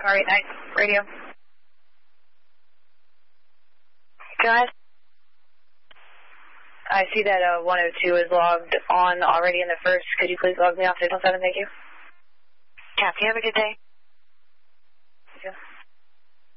All right, nice. Radio. Go ahead. I see that 102 is logged on already in the first. Could you please log me off Signal 7? Thank you. Copy. Have a good day. Thank you.